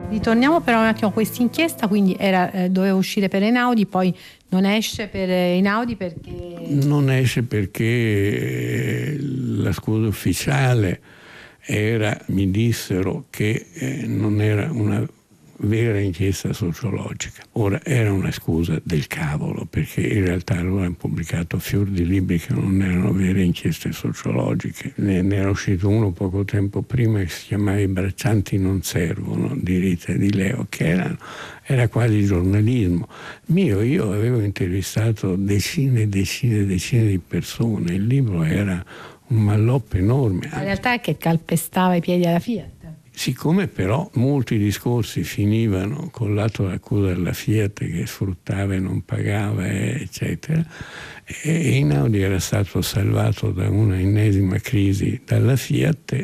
Ritorniamo però un attimo a questa inchiesta, quindi doveva uscire per Einaudi, poi non esce per Einaudi perché... Non esce perché la scusa ufficiale mi dissero che non era una vera inchiesta sociologica. Ora era una scusa del cavolo, perché in realtà loro hanno pubblicato fior di libri che non erano vere inchieste sociologiche. Ne era uscito uno poco tempo prima che si chiamava I braccianti non servono di Rita e di Leo, che era quasi giornalismo. Io avevo intervistato decine di persone, il libro era un malloppo enorme. La realtà è che calpestava i piedi alla Fiat. Siccome però molti discorsi finivano con l'atto d'accusa della Fiat che sfruttava e non pagava, eccetera, e Einaudi era stato salvato da una ennesima crisi dalla Fiat,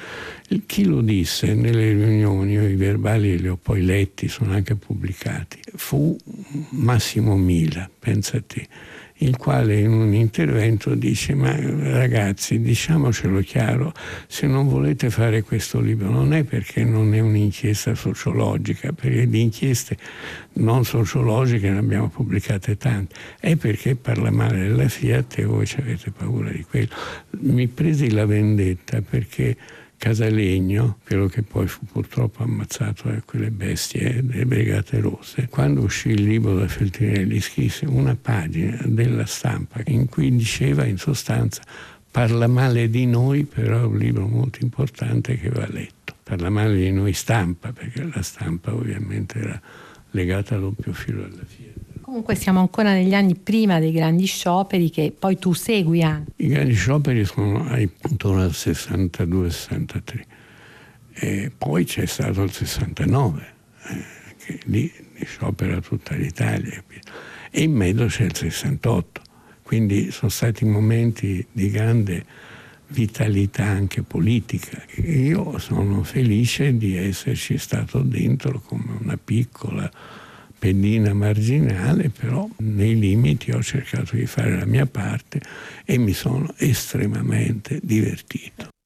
chi lo disse nelle riunioni, io i verbali li ho poi letti, sono anche pubblicati, fu Massimo Mila, pensa a te, il quale in un intervento dice: ma ragazzi, diciamocelo chiaro, se non volete fare questo libro non è perché non è un'inchiesta sociologica, perché di inchieste non sociologiche ne abbiamo pubblicate tante, è perché parla male della Fiat e voi avete paura di quello. Mi presi la vendetta perché Casalegno, quello che poi fu purtroppo ammazzato da quelle bestie delle Brigate Rosse, quando uscì il libro da Feltrinelli scrisse una pagina della Stampa in cui diceva in sostanza: parla male di noi, però è un libro molto importante che va letto. Parla male di noi Stampa, perché la Stampa ovviamente era legata a doppio filo alla Fiat. Comunque siamo ancora negli anni prima dei grandi scioperi che poi tu segui anche. I grandi scioperi sono intorno al 62-63 e poi c'è stato il 69 che lì sciopera tutta l'Italia e in mezzo c'è il 68, quindi sono stati momenti di grande vitalità anche politica. Io sono felice di esserci stato dentro come una piccola pedina marginale, però nei limiti ho cercato di fare la mia parte e mi sono estremamente divertito.